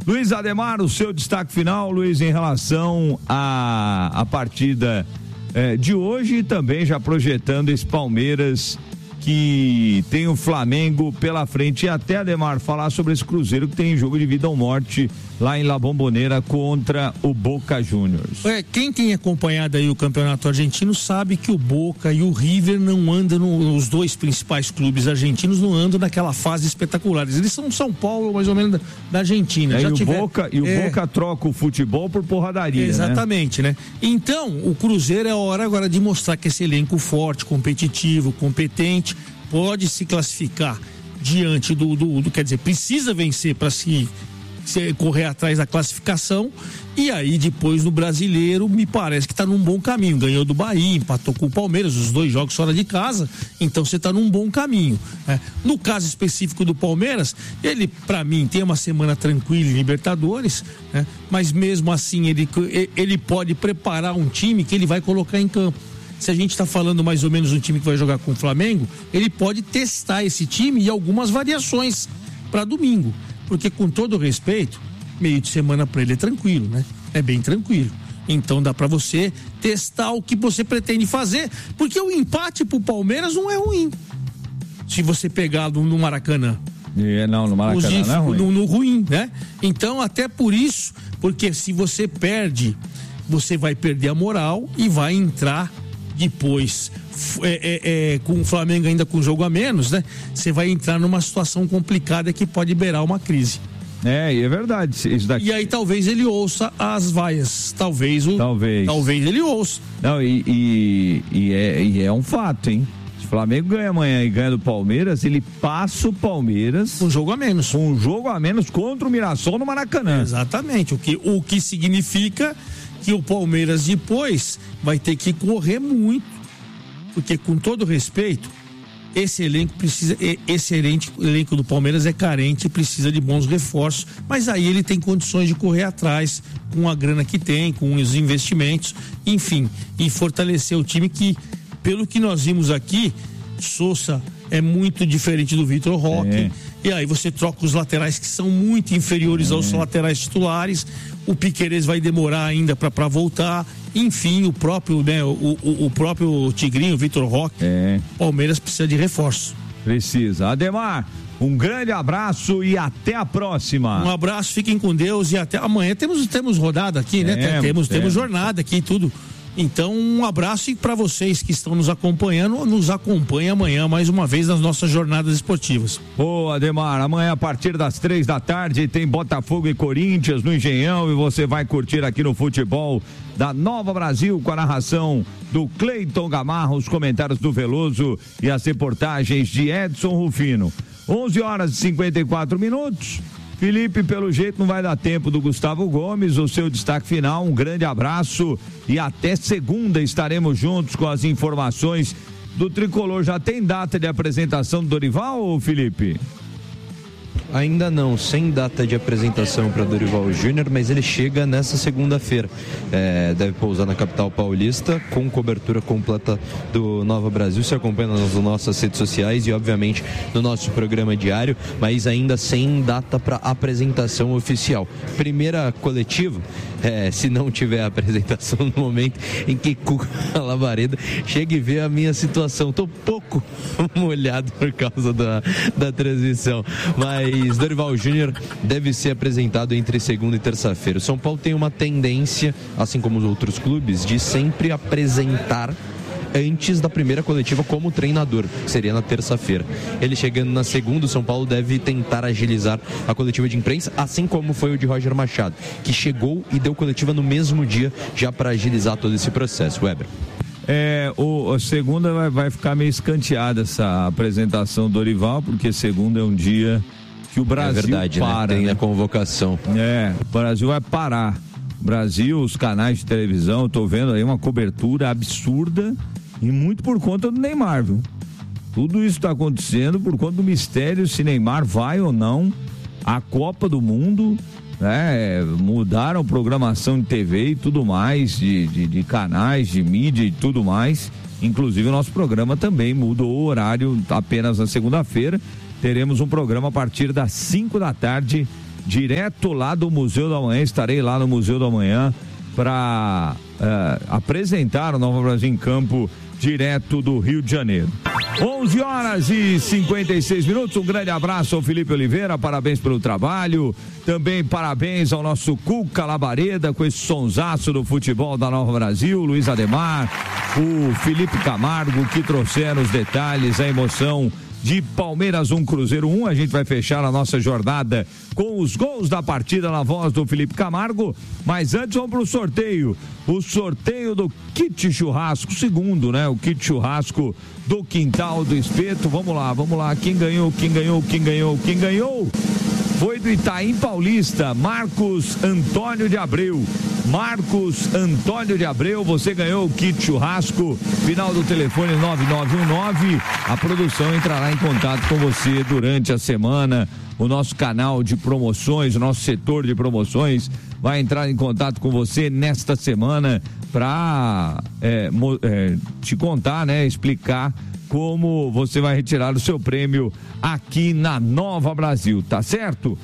Luiz Ademar, o seu destaque final, Luiz, em relação à partida de hoje e também já projetando esse Palmeiras que tem o Flamengo pela frente. E até, Ademar, falar sobre esse Cruzeiro que tem jogo de vida ou morte lá em La Bombonera contra o Boca Juniors. Quem tem acompanhado aí o campeonato argentino sabe que o Boca e o River não andam, os dois principais clubes argentinos não andam naquela fase espetacular. Eles são São Paulo, mais ou menos, da Argentina. O Boca troca o futebol por porradaria. Exatamente, né? Então, o Cruzeiro é a hora agora de mostrar que esse elenco forte, competitivo, competente, pode se classificar diante do quer dizer, precisa vencer para se correr atrás da classificação, e aí depois no Brasileiro me parece que está num bom caminho, ganhou do Bahia, empatou com o Palmeiras, os 2 jogos fora de casa, então você está num bom caminho, né? No caso específico do Palmeiras, ele para mim tem uma semana tranquila em Libertadores, né? Mas mesmo assim ele pode preparar um time que ele vai colocar em campo. Se a gente está falando mais ou menos um time que vai jogar com o Flamengo, ele pode testar esse time e algumas variações para domingo, porque com todo respeito, meio de semana para ele é tranquilo, né? É bem tranquilo. Então dá para você testar o que você pretende fazer, porque o empate pro Palmeiras não é ruim. Se você pegar no Maracanã. No Maracanã não é ruim. No ruim, né? Então até por isso, porque se você perde, você vai perder a moral e vai entrar depois com o Flamengo ainda com jogo a menos, né? Você vai entrar numa situação complicada que pode beirar uma crise. E é verdade isso daqui. E aí talvez ele ouça as vaias, talvez ele ouça. Não, e é um fato, hein? Se o Flamengo ganha amanhã e ganha do Palmeiras, ele passa o Palmeiras com jogo a menos. Com um jogo a menos contra o Mirassol no Maracanã. Exatamente, o que significa que o Palmeiras depois vai ter que correr muito, porque com todo respeito, esse elenco do Palmeiras é carente, precisa de bons reforços, mas aí ele tem condições de correr atrás com a grana que tem, com os investimentos, enfim, e fortalecer o time que, pelo que nós vimos aqui, Sousa é muito diferente do Vitor Roque, e aí você troca os laterais que são muito inferiores aos laterais titulares, o Piquerez vai demorar ainda para voltar, enfim, o próprio Tigrinho, o Vitor Roque, Palmeiras precisa de reforço. Precisa. Ademar, um grande abraço e até a próxima. Um abraço, fiquem com Deus e até amanhã. Temos rodada aqui, né? Temos jornada aqui e tudo. Então, um abraço para vocês que estão nos acompanhando, nos acompanhem amanhã mais uma vez nas nossas jornadas esportivas. Ademar, amanhã a partir das 15h tem Botafogo e Corinthians no Engenhão e você vai curtir aqui no Futebol da Nova Brasil com a narração do Cleiton Gamarra, os comentários do Veloso e as reportagens de Edson Rufino. 11h54. Felipe, pelo jeito não vai dar tempo do Gustavo Gomes, o seu destaque final, um grande abraço e até segunda estaremos juntos com as informações do Tricolor. Já tem data de apresentação do Dorival, Felipe? Ainda não, sem data de apresentação para Dorival Júnior, mas ele chega nessa segunda-feira. Deve pousar na capital paulista com cobertura completa do Nova Brasil. Se acompanha nas nossas redes sociais e, obviamente, no nosso programa diário, mas ainda sem data para apresentação oficial. Primeira coletiva, se não tiver apresentação no momento em que Cuca Lavareda chega e vê a minha situação. Estou pouco molhado por causa da transmissão, mas Dorival Júnior deve ser apresentado entre segunda e terça-feira. O São Paulo tem uma tendência, assim como os outros clubes, de sempre apresentar antes da primeira coletiva como treinador, que seria na terça-feira. Ele chegando na segunda, o São Paulo deve tentar agilizar a coletiva de imprensa, assim como foi o de Roger Machado, que chegou e deu coletiva no mesmo dia, já para agilizar todo esse processo. Weber. A segunda vai ficar meio escanteada essa apresentação do Dorival, porque segunda é um dia que o Brasil para. Tem a convocação. O Brasil vai parar. Brasil, os canais de televisão, eu tô vendo aí uma cobertura absurda e muito por conta do Neymar, viu? Tudo isso tá acontecendo por conta do mistério se Neymar vai ou não à Copa do Mundo, né? Mudaram programação de TV e tudo mais, de canais, de mídia e tudo mais. Inclusive o nosso programa também mudou o horário apenas na segunda-feira. Teremos um programa a partir das 5 da tarde direto lá do Museu da Manhã. Estarei lá no Museu da Manhã para apresentar o Nova Brasil em Campo, direto do Rio de Janeiro. 11h56. Um grande abraço ao Felipe Oliveira, parabéns pelo trabalho. Também parabéns ao nosso Cuca Labareda, com esse sonsaço do futebol da Nova Brasil, Luiz Ademar, o Felipe Camargo, que trouxeram os detalhes, a emoção de Palmeiras 1, Cruzeiro 1. A gente vai fechar a nossa jornada com os gols da partida na voz do Felipe Camargo, mas antes vamos para o sorteio do kit churrasco, segundo, né? O kit churrasco do Quintal do Espeto. Vamos lá, quem ganhou? Foi do Itaim Paulista, Marcos Antônio de Abreu, você ganhou o kit churrasco, final do telefone 9919, a produção entrará em contato com você durante a semana, o nosso canal de promoções, o nosso setor de promoções vai entrar em contato com você nesta semana para te contar, né, explicar como você vai retirar o seu prêmio aqui na Nova Brasil, tá certo?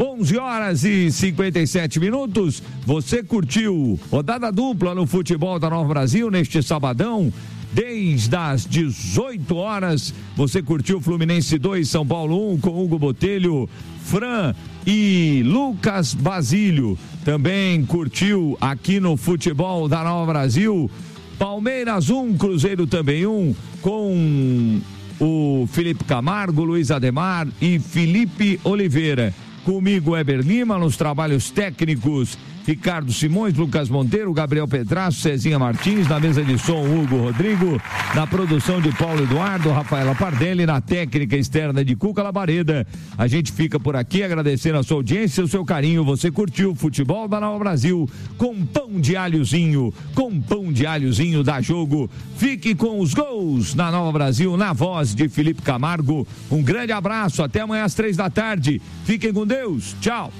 11h57. Você curtiu rodada dupla no futebol da Nova Brasil neste sabadão? Desde as 18 horas, você curtiu Fluminense 2, São Paulo 1, com Hugo Botelho, Fran e Lucas Basílio. Também curtiu aqui no futebol da Nova Brasil, Palmeiras 1, Cruzeiro também 1, com o Felipe Camargo, Luiz Ademar e Felipe Oliveira. Comigo, Eber Lima, nos trabalhos técnicos, Ricardo Simões, Lucas Monteiro, Gabriel Petrasso, Cezinha Martins, na mesa de som, Hugo Rodrigo, na produção de Paulo Eduardo, Rafaela Pardelli, na técnica externa de Cuca Labareda. A gente fica por aqui agradecendo a sua audiência, o seu carinho. Você curtiu o futebol da Nova Brasil com pão de alhozinho, dá jogo. Fique com os gols na Nova Brasil, na voz de Felipe Camargo. Um grande abraço, até amanhã às 3 da tarde. Fiquem com Deus, tchau.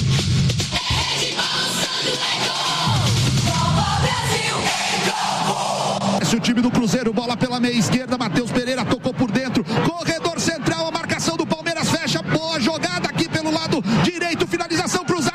O time do Cruzeiro, bola pela meia esquerda, Matheus Pereira tocou por dentro, corredor central, a marcação do Palmeiras fecha, boa jogada aqui pelo lado direito, finalização cruzada.